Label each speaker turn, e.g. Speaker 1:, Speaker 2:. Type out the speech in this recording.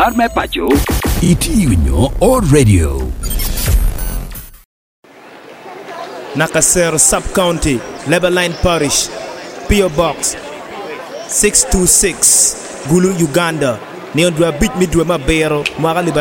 Speaker 1: Arme Pacho.
Speaker 2: Itiunyo o radio.
Speaker 3: Nakasero Sub-County, Lebaline Parish, P.O. Box 626, Gulu, Uganda. Neondwa bit midwe mabero, mwaka